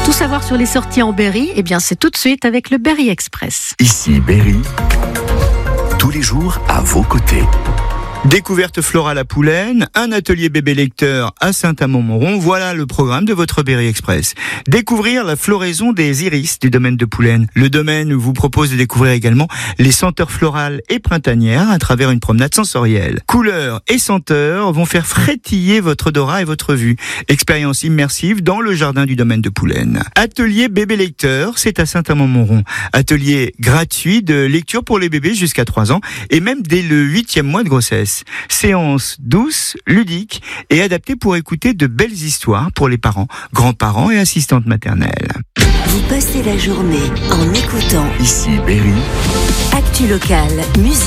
Tout savoir sur les sorties en Berry, eh bien c'est tout de suite avec le Berry Express. Ici Berry, tous les jours à vos côtés. Découverte florale à Poulaine, un atelier bébé lecteur à Saint-Amand-Montrond, voilà le programme de votre Berry Express. Découvrir la floraison des iris du domaine de Poulaine. Le domaine vous propose de découvrir également les senteurs florales et printanières à travers une promenade sensorielle. Couleurs et senteurs vont faire frétiller votre odorat et votre vue. Expérience immersive dans le jardin du domaine de Poulaine. Atelier bébé lecteur, c'est à Saint-Amand-Montrond. Atelier gratuit de lecture pour les bébés jusqu'à 3 ans et même dès le 8e mois de grossesse. Séance douce, ludique et adaptée pour écouter de belles histoires pour les parents, grands-parents et assistantes maternelles. Vous passez la journée en écoutant Ici Berry, Actu Local, musique.